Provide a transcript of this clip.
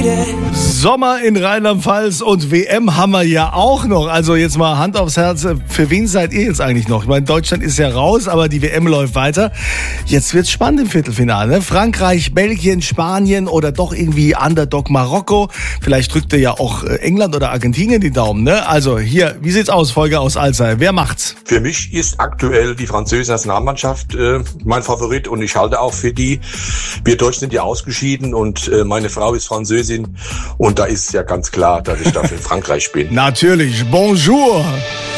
Sommer in Rheinland-Pfalz und WM haben wir ja auch noch. Also jetzt mal Hand aufs Herz, für wen seid ihr jetzt eigentlich noch? Ich meine, Deutschland ist ja raus, aber die WM läuft weiter. Jetzt wird's spannend im Viertelfinale. Ne? Frankreich, Belgien, Spanien oder doch irgendwie Underdog Marokko. Vielleicht drückt ihr ja auch England oder Argentinien die Daumen. Ne? Also hier, wie sieht's aus, Volker aus Alzey? Wer macht's? Für mich ist aktuell die französische Nationalmannschaft mein Favorit und ich halte auch für die. Wir Deutschen sind ja ausgeschieden und meine Frau ist Französin und da ist ja ganz klar, dass ich da für Frankreich bin. Natürlich, bonjour!